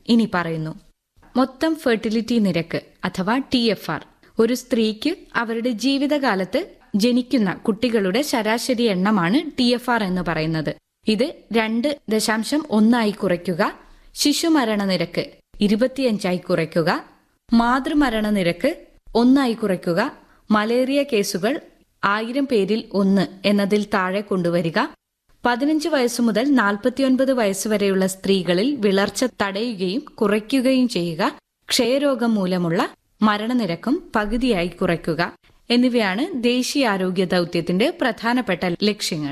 ഇനി പറയുന്നു. മൊത്തം ഫെർട്ടിലിറ്റി നിരക്ക് അഥവാ TFR ഒരു സ്ത്രീക്ക് അവരുടെ ജീവിതകാലത്ത് ജനിക്കുന്ന കുട്ടികളുടെ ശരാശരി എണ്ണമാണ് TFR എന്ന് പറയുന്നത്. ഇത് 2.1 കുറയ്ക്കുക, ശിശുമരണ നിരക്ക് 25 കുറയ്ക്കുക, മാതൃമരണ നിരക്ക് 1 കുറയ്ക്കുക, മലേറിയ കേസുകൾ 1000 പേരിൽ 1 എന്നതിൽ താഴെ കൊണ്ടുവരിക, 15 വയസ്സു മുതൽ 49 വയസ്സ് വരെയുള്ള സ്ത്രീകളിൽ വിളർച്ച തടയുകയും കുറയ്ക്കുകയും ചെയ്യുക, ക്ഷയരോഗം മൂലമുള്ള മരണനിരക്കും പകുതിയായി കുറയ്ക്കുക എന്നിവയാണ് ദേശീയ ആരോഗ്യ ദൗത്യത്തിന്റെ പ്രധാനപ്പെട്ട ലക്ഷ്യങ്ങൾ.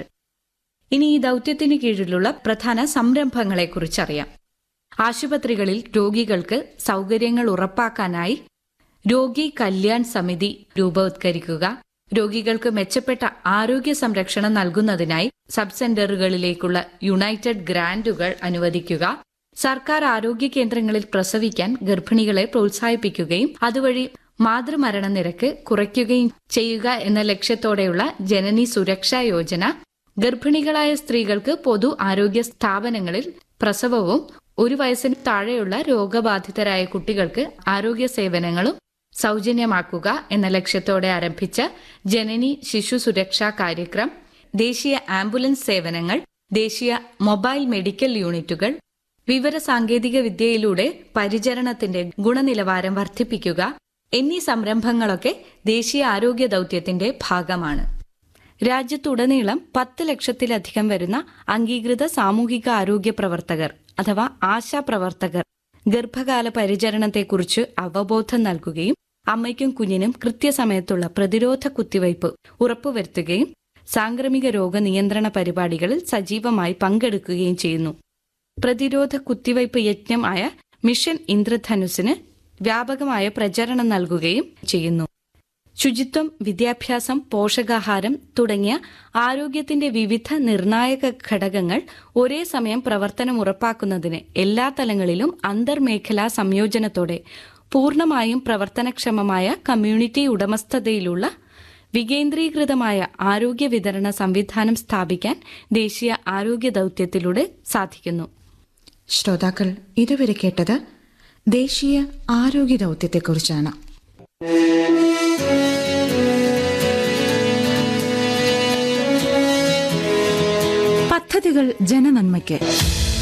ഇനി ഈ ദൗത്യത്തിന് കീഴിലുള്ള പ്രധാന സംരംഭങ്ങളെക്കുറിച്ചറിയാം. ആശുപത്രികളിൽ രോഗികൾക്ക് സൗകര്യങ്ങൾ ഉറപ്പാക്കാനായി രോഗി കല്യാൺ സമിതി രൂപവത്കരിക്കുക, രോഗികൾക്ക് മെച്ചപ്പെട്ട ആരോഗ്യ സംരക്ഷണം നൽകുന്നതിനായി സബ് സെന്ററുകളിലേക്കുള്ള യുണൈറ്റഡ് ഗ്രാന്റുകൾ അനുവദിക്കുക, സർക്കാർ ആരോഗ്യ കേന്ദ്രങ്ങളിൽ പ്രസവിക്കാൻ ഗർഭിണികളെ പ്രോത്സാഹിപ്പിക്കുകയും അതുവഴി മാതൃമരണ നിരക്ക് കുറയ്ക്കുകയും ചെയ്യുക എന്ന ലക്ഷ്യത്തോടെയുള്ള ജനനി സുരക്ഷാ യോജന, ഗർഭിണികളായ സ്ത്രീകൾക്ക് പൊതു ആരോഗ്യ സ്ഥാപനങ്ങളിൽ പ്രസവവും 1 വയസ്സിന് താഴെയുള്ള രോഗബാധിതരായ കുട്ടികൾക്ക് ആരോഗ്യ സേവനങ്ങളും സൗജന്യമാക്കുക എന്ന ലക്ഷ്യത്തോടെ ആരംഭിച്ച ജനനി ശിശു സുരക്ഷാ കാര്യക്രം, ദേശീയ ആംബുലൻസ് സേവനങ്ങൾ, ദേശീയ മൊബൈൽ മെഡിക്കൽ യൂണിറ്റുകൾ, വിവര സാങ്കേതിക വിദ്യയിലൂടെ പരിചരണത്തിന്റെ ഗുണനിലവാരം വർദ്ധിപ്പിക്കുക എന്നീ സംരംഭങ്ങളൊക്കെ ദേശീയ ആരോഗ്യ ദൗത്യത്തിന്റെ ഭാഗമാണ്. രാജ്യത്തുടനീളം 10 ലക്ഷത്തിലധികം വരുന്ന അംഗീകൃത സാമൂഹിക ആരോഗ്യ പ്രവർത്തകർ അഥവാ ആശാ പ്രവർത്തകർ ഗർഭകാല പരിചരണത്തെക്കുറിച്ച് അവബോധം നൽകുകയും അമ്മയ്ക്കും കുഞ്ഞിനും കൃത്യസമയത്തുള്ള പ്രതിരോധ കുത്തിവയ്പ് ഉറപ്പുവരുത്തുകയും സാംക്രമിക രോഗ നിയന്ത്രണ പരിപാടികളിൽ സജീവമായി പങ്കെടുക്കുകയും ചെയ്യുന്നു. പ്രതിരോധ കുത്തിവയ്പ് യജ്ഞമായ മിഷൻ ഇന്ദ്രധനുസിന് വ്യാപകമായ പ്രചരണം നൽകുകയും ചെയ്യുന്നു. ശുചിത്വം, വിദ്യാഭ്യാസം, പോഷകാഹാരം തുടങ്ങിയ ആരോഗ്യത്തിന്റെ വിവിധ നിർണായക ഘടകങ്ങൾ ഒരേ സമയം പ്രവർത്തനം ഉറപ്പാക്കുന്നതിന് എല്ലാ തലങ്ങളിലും അന്തർമേഖലാ സംയോജനത്തോടെ പൂർണ്ണമായും പ്രവർത്തനക്ഷമമായ കമ്മ്യൂണിറ്റി ഉടമസ്ഥതയിലുള്ള വികേന്ദ്രീകൃതമായ ആരോഗ്യ വിതരണ സംവിധാനം സ്ഥാപിക്കാൻ ദേശീയ ആരോഗ്യ ദൗത്യത്തിലൂടെ സാധിക്കുന്നു. ശ്രോതാക്കൾ ഇതുവരെ കേട്ടത് ദേശീയ ആരോഗ്യ ദൗത്യത്തെക്കുറിച്ചാണ്. പദ്ധതികൾ ജനനന്മയ്ക്ക്